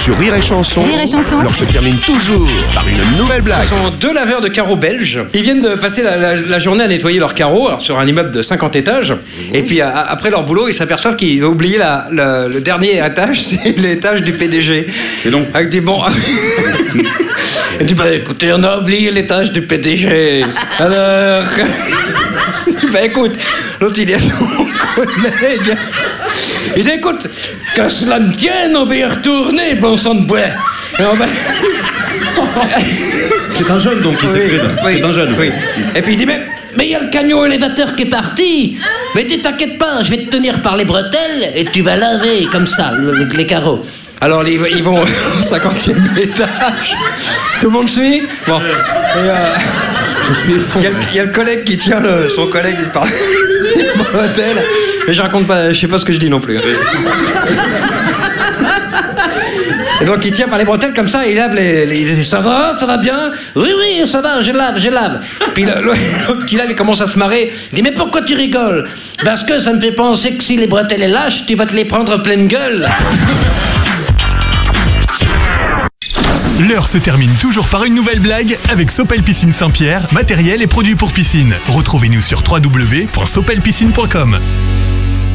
Sur Rire et Chanson, Rire et Chanson. l'on se termine toujours par une nouvelle blague. Ce sont deux laveurs de carreaux belges. Ils viennent de passer la journée à nettoyer leurs carreaux sur un immeuble de 50 étages. Et puis après leur boulot, ils s'aperçoivent qu'ils ont oublié le dernier étage, c'est l'étage du PDG. C'est long. Avec des bons... Et dit, écoutez, on a oublié l'étage du PDG. Alors... écoute, l'autre il dit à son collègue... Il dit, écoute, que cela me tienne, on va y retourner, bon sang de bois. C'est un jeune donc qui s'exprime. Oui, c'est un jeune. Oui. Et puis il dit, mais il y a le camion élévateur qui est parti. Mais dis, t'inquiète pas, je vais te tenir par les bretelles et tu vas laver comme ça les carreaux. Alors ils vont au 50e étage. Tout le monde suit. Bon. Je suis effondré. Il y a le collègue qui tient son collègue par les bretelles. Mais je raconte pas, je sais pas ce que je dis non plus. Et donc il tient par les bretelles comme ça, il lave il dit, ça va bien? Oui, ça va, je lave. Puis l'autre qui lave, il commence à se marrer. Il dit, mais pourquoi tu rigoles? Parce que ça me fait penser que si les bretelles est lâches, tu vas te les prendre pleine gueule. L'heure se termine toujours par une nouvelle blague avec Sopel Piscine Saint-Pierre, matériel et produits pour piscine. Retrouvez-nous sur www.sopelpiscine.com.